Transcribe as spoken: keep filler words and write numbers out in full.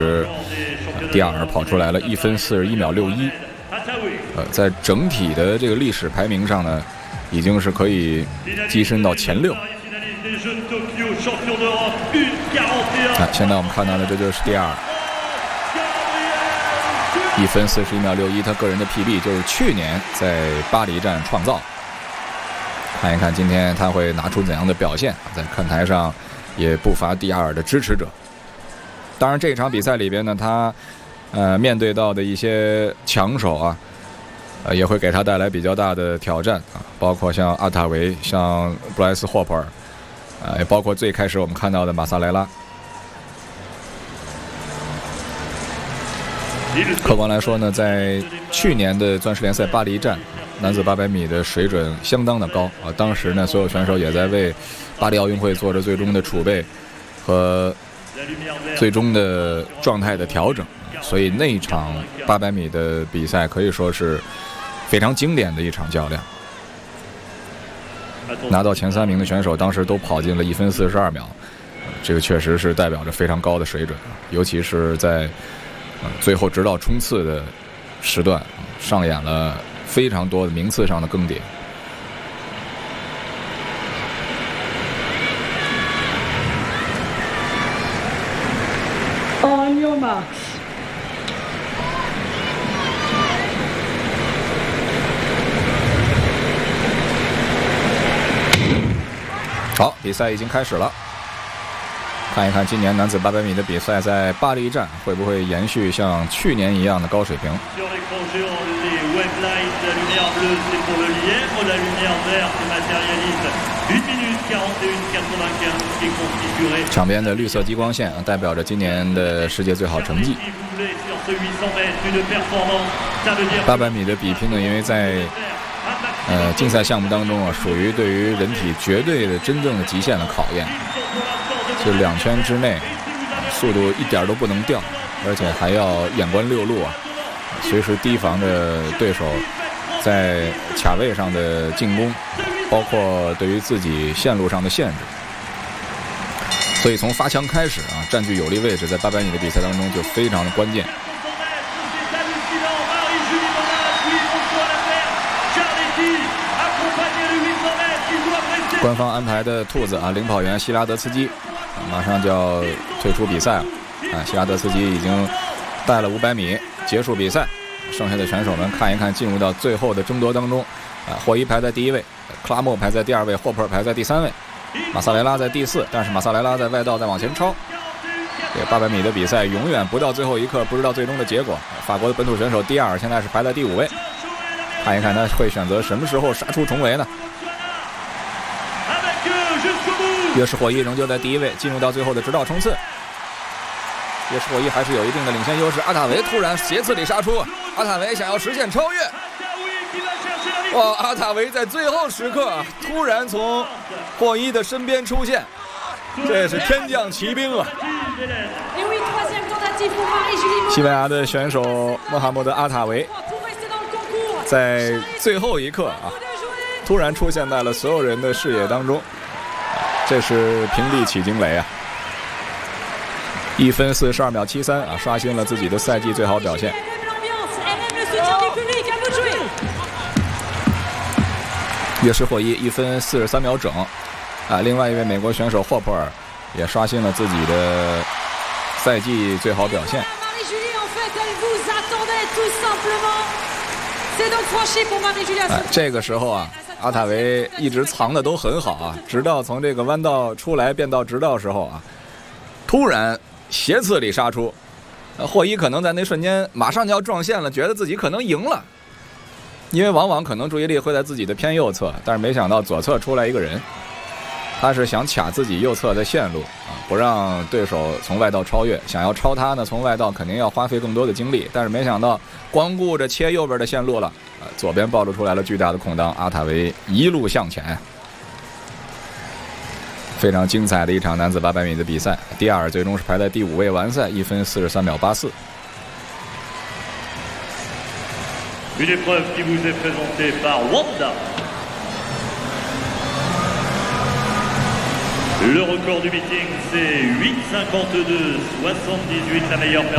蒂亚尔跑出来了一分四十一秒六一，呃，在整体的这个历史排名上呢，已经是可以跻身到前六。啊，现在我们看到的这就是蒂亚尔，一分四十一秒六一，他个人的 P B 就是去年在巴黎站创造。看一看今天他会拿出怎样的表现，在看台上也不乏蒂亚尔的支持者。当然，这场比赛里边呢，他呃面对到的一些强手啊，呃也会给他带来比较大的挑战啊，包括像阿塔维、像布莱斯霍普尔，呃，也包括最开始我们看到的马萨莱拉。客观来说呢，在去年的钻石联赛巴黎站，男子八百米的水准相当的高啊！当时呢，所有选手也在为巴黎奥运会做着最终的储备和最终的状态的调整，所以那场八百米的比赛可以说是非常经典的一场较量。拿到前三名的选手当时都跑进了一分四十二秒，这个确实是代表着非常高的水准，尤其是在最后直到冲刺的时段，上演了非常多的名次上的更迭。 On your marks. 好，比赛已经开始了。看一看今年男子八百米的比赛在巴黎站会不会延续像去年一样的高水平。场边的绿色激光线代表着今年的世界最好成绩。八百米的比拼呢，因为在呃竞赛项目当中啊，属于对于人体绝对的真正的极限的考验。就两圈之内，速度一点都不能掉，而且还要眼观六路啊，随时提防着对手在卡位上的进攻，包括对于自己线路上的限制。所以从发枪开始啊，占据有利位置，在八百米的比赛当中就非常的关键。官方安排的兔子啊，领跑员希拉德茨基马上就要退出比赛了啊！希拉德茨基已经带了五百米结束比赛，剩下的选手们看一看进入到最后的争夺当中啊！霍伊排在第一位，克拉莫排在第二位，霍普尔排在第三位，马萨雷拉在第四，但是马萨雷拉在外道在往前超。这八百米的比赛永远不到最后一刻不知道最终的结果。法国的本土选手蒂亚尔现在是排在第五位，看一看他会选择什么时候杀出重围呢？约什霍伊仍旧在第一位，进入到最后的直道冲刺。约什霍伊还是有一定的领先优势。阿塔维突然斜刺里杀出，阿塔维想要实现超越。哇！阿塔维在最后时刻突然从霍伊的身边出现，这是天降奇兵啊！西班牙的选手穆罕默德·阿塔维在最后一刻啊，突然出现在了所有人的视野当中。这是平地起惊雷啊！一分四十二秒七三啊，刷新了自己的赛季最好表现。约什霍伊一分四十三秒整啊，另外一位美国选手霍普尔也刷新了自己的赛季最好表现。啊，这个时候啊。阿塔维一直藏的都很好啊，直到从这个弯道出来变道直道时候啊，突然斜刺里杀出，霍伊可能在那瞬间马上就要撞线了，觉得自己可能赢了，因为往往可能注意力会在自己的偏右侧，但是没想到左侧出来一个人，他是想卡自己右侧的线路啊，不让对手从外道超越，想要超他呢，从外道肯定要花费更多的精力，但是没想到光顾着切右边的线路了。左边暴露出来了巨大的空当，阿塔维一路向前，非常精彩的一场男子八百米的比赛。蒂亚尔最终是排在第五位完赛，一分四十三秒八四。 Une épreuve qui vous est présentée par Wanda. Le record du meeting, c'est huit cinquante-deux soixante-dix-huit, la meilleure personne.